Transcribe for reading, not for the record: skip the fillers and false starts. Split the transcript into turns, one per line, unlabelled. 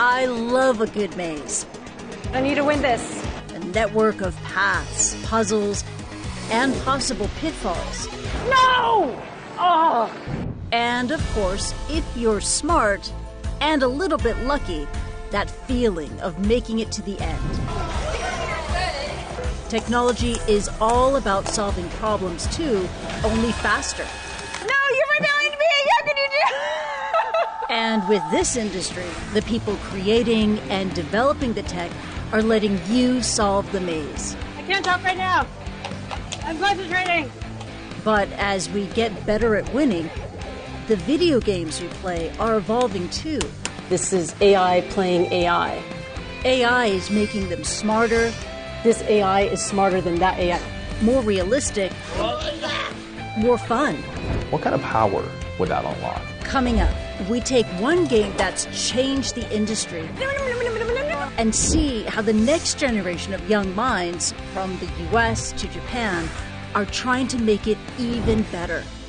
I love a good maze.
I need to win this.
A network of paths, puzzles, and possible pitfalls.
No! Oh!
And of course, if you're smart and a little bit lucky, that feeling of making it to the end. Technology is all about solving problems too, only faster.
No, you're rebelling me! How could you do?
And with this industry, the people creating and developing the tech are letting you solve the maze.
I can't talk right now. I'm concentrating.
But as we get better at winning, the video games we play are evolving too.
This is AI playing AI.
AI is making them smarter.
This AI is smarter than that AI.
More realistic. More fun.
What kind of power would that unlock?
Coming up, we take one game that's changed the industry and see how the next generation of young minds, from the US to Japan, are trying to make it even better.